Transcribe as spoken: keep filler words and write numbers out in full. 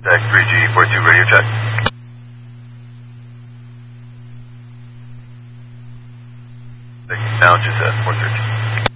Deck three G forty-two radio check. Now just at four thirteen.